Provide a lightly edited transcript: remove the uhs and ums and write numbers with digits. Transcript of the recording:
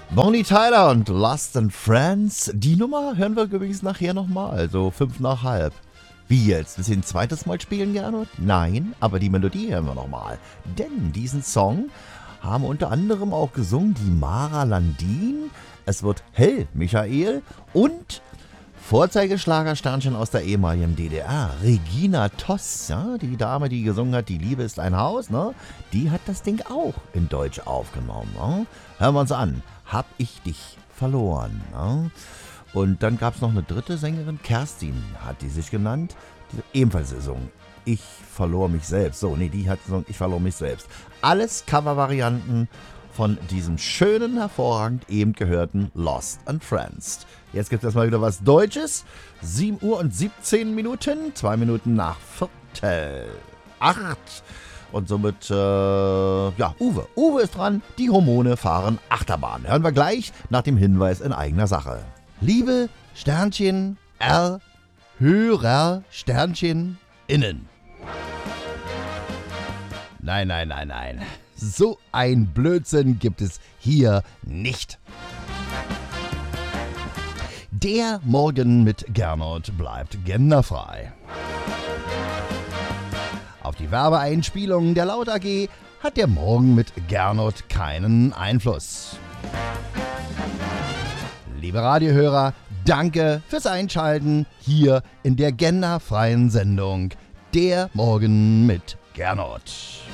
Bonnie Tyler und Lost and Friends. Die Nummer hören wir übrigens nachher nochmal, so 5 nach halb. Wie jetzt? Willst du ein zweites Mal spielen, Gernot? Nein, aber die Melodie hören wir nochmal. Denn diesen Song haben unter anderem auch gesungen die Mara Landin, es wird hell, Michael und Vorzeigeschlagersternchen aus der ehemaligen DDR, Regina Toss, ja, die Dame, die gesungen hat, die Liebe ist ein Haus, ne? Die hat das Ding auch in Deutsch aufgenommen. Ne? Hören wir uns an. Hab ich dich verloren. Ne? Und dann gab es noch eine dritte Sängerin, Kerstin hat die sich genannt, die hat ebenfalls gesungen. Ich verlor mich selbst. So, nee, die hat gesungen, ich verlor mich selbst. Alles Covervarianten von diesem schönen, hervorragend eben gehörten Lost and Friends. Jetzt gibt es mal wieder was Deutsches. 7 Uhr und 17 Minuten, 2 Minuten nach Viertel 8. Und somit, Uwe. Uwe ist dran. Die Hormone fahren Achterbahn. Hören wir gleich nach dem Hinweis in eigener Sache. Liebe Sternchen R, Hörer Sternchen innen. Nein. So ein Blödsinn gibt es hier nicht. Der Morgen mit Gernot bleibt genderfrei. Auf die Werbeeinspielung der Laut AG hat der Morgen mit Gernot keinen Einfluss. Liebe Radiohörer, danke fürs Einschalten hier in der genderfreien Sendung Der Morgen mit Gernot.